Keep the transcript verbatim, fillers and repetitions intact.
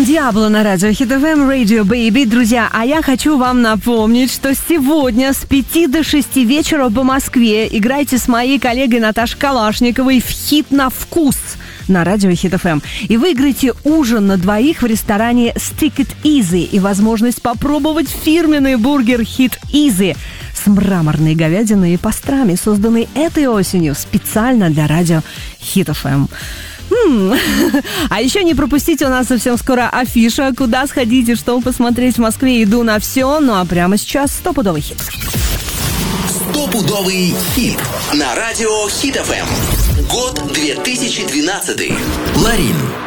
Дон Диабло на радио Хит эф эм, Radio Baby. Друзья, а я хочу вам напомнить, что сегодня с пяти до шести вечера по Москве играйте с моей коллегой Наташей Калашниковой в «Хит на вкус» на радио Хит эф эм. И выиграете ужин на двоих в ресторане Stick It Easy и возможность попробовать фирменный бургер Hit Easy с мраморной говядиной и пастрами, созданный этой осенью специально для радио Хит эф эм. М-м. А еще не пропустите, у нас совсем скоро афиша. Куда сходить и что посмотреть в Москве, иду на все. Ну а прямо сейчас стопудовый хит. Стопудовый хит на радио Хит эф эм. Год две тысячи двенадцатый. Ларин.